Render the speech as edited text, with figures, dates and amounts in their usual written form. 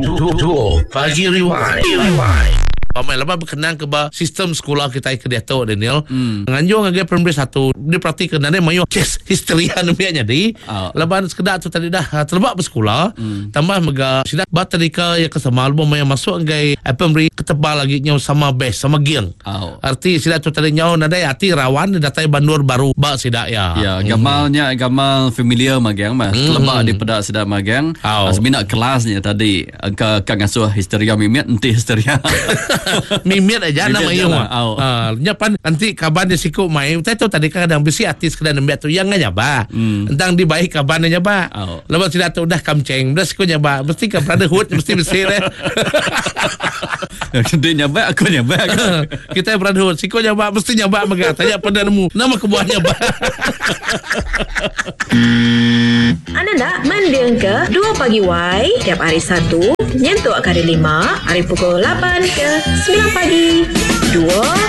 Pagi Rewind. Pamai lepas berkenaan ke sistem sekolah kita ke dia tahu Daniel. Nganjung agak primary 1 dia praktik kenane mayo kes histeria namanya di. Lepas sekedar tu tadi dah terlebak bersekolah. Tambah mega sidak batadika ya kesama album yang masuk agak primary ketebal lagi nyau sama best sama geng. Arti sidak tu tadi nyau nada hati rawan datai bandur baru ba sidak ya. Ya, gamal familiar magang mas. Terlebak di pedak sidak magang. Asmina kelasnya tadi angka ngasuh histeria mimit enti histeria. Mimit aja nama iyo nyapan nanti kaban dia siku main saya tahu tadi kadang besi artis kadang nembak tu yang nyaba tentang di baik kaban nyaba lepas tidak tahu dah kamceng dah siku nyaba mesti ke brotherhood mesti besar dia nyaba aku nyaba kita brotherhood siku nyaba mesti nyaba mega tanya pada nemu nama kebuah nyaba. Anda nak mendengar ke 2 Pagi Y tiap hari Sabtu nyentuh kali 5 hari pukul 8 ke 9 pagi 2